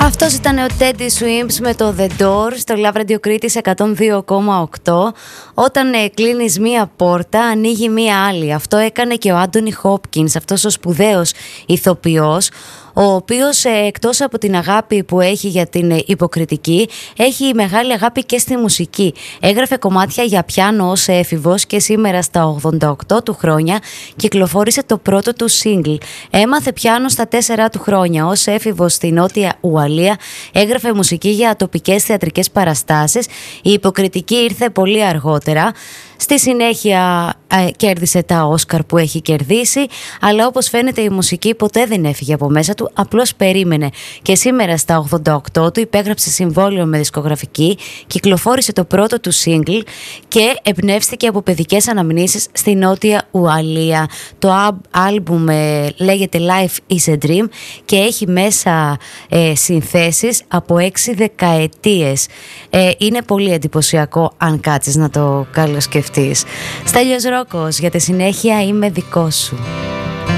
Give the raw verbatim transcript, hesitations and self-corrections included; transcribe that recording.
Αυτός ήταν ο Teddy Swims με το The Door στο Love Radio Κρήτης εκατόν δύο κόμμα οκτώ. Όταν ε, κλείνεις μία πόρτα, ανοίγει μία άλλη. Αυτό έκανε και ο Άντονι Χόπκινς, αυτός ο σπουδαίος ηθοποιός, ο οποίος ε, εκτός από την αγάπη που έχει για την ε, υποκριτική, έχει μεγάλη αγάπη και στη μουσική. Έγραφε κομμάτια για πιάνο ως έφηβος και σήμερα στα ογδόντα οκτώ του χρόνια κυκλοφόρησε το πρώτο του single. Έμαθε πιάνο στα τέσσερα του χρόνια. Ως έφηβος στη Νότια Ουαλία έγραφε μουσική για τοπικές θεατρικές παραστάσεις. Η υποκριτική ήρθε πολύ αργότερα. Στη συνέχεια ε, κέρδισε τα Όσκαρ που έχει κερδίσει, αλλά όπως φαίνεται η μουσική ποτέ δεν έφυγε από μέσα του, απλώς περίμενε. Και σήμερα στα ογδόντα οκτώ του υπέγραψε συμβόλαιο με δισκογραφική, κυκλοφόρησε το πρώτο του single και εμπνεύστηκε από παιδικές αναμνήσεις στη Νότια Ουαλία. Το άλμπουμ ε, λέγεται Life is a Dream και έχει μέσα ε, συνθέσεις από έξι δεκαετίες. Ε, είναι πολύ εντυπωσιακό αν κάτσεις να το καλοσκεφτείς. Στέλιος Ρόκος, για τη συνέχεια είμαι δικός σου.